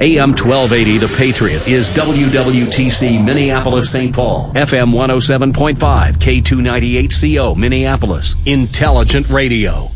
AM 1280 The Patriot is WWTC Minneapolis St. Paul, FM 107.5, K298CO Minneapolis, Intelligent Radio.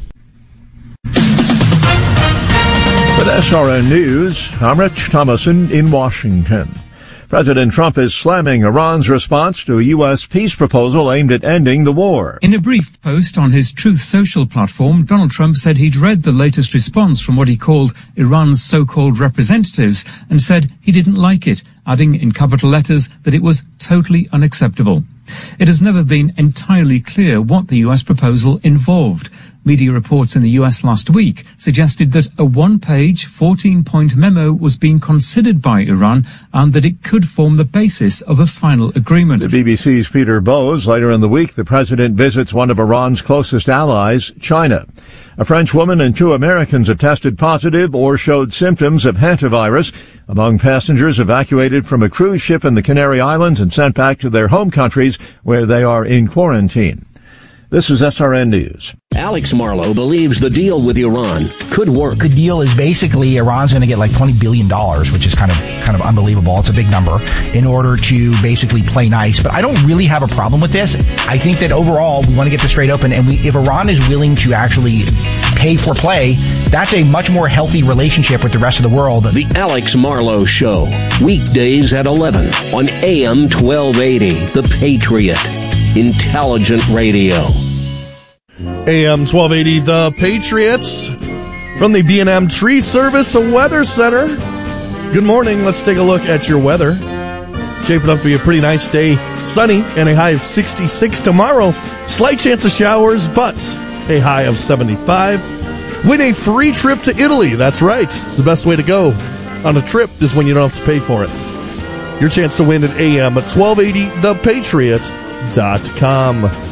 With SRN News, I'm Rich Thomason in Washington. President Trump is slamming Iran's response to a U.S. peace proposal aimed at ending the war. In a brief post on his Truth Social platform, Donald Trump said he'd read the latest response from what he called Iran's so-called representatives and said he didn't like it, adding in capital letters that it was totally unacceptable. It has never been entirely clear what the U.S. proposal involved. Media reports in the U.S. last week suggested that a one-page, 14-point memo was being considered by Iran and that it could form the basis of a final agreement. The BBC's Peter Bowes. Later in the week, the president visits one of Iran's closest allies, China. A French woman and 2 Americans have tested positive or showed symptoms of hantavirus among passengers evacuated from a cruise ship in the Canary Islands and sent back to their home countries where they are in quarantine. This is SRN News. Alex Marlow believes the deal with Iran could work. The deal is basically Iran's going to get like $20 billion, which is kind of unbelievable. It's a big number in order to basically play nice. But I don't really have a problem with this. I think that overall we want to get this straight open. And if Iran is willing to actually pay for play, that's a much more healthy relationship with the rest of the world. The Alex Marlow Show, weekdays at 11 on AM 1280, The Patriot. Intelligent Radio. AM 1280, The Patriots. From the B&M Tree Service Weather Center. Good morning. Let's take a look at your weather. Shaping up to be a pretty nice day. Sunny and a high of 66 tomorrow. Slight chance of showers, but a high of 75. Win a free trip to Italy. That's right. It's the best way to go on a trip is when you don't have to pay for it. Your chance to win at AM 1280, thepatriot.com.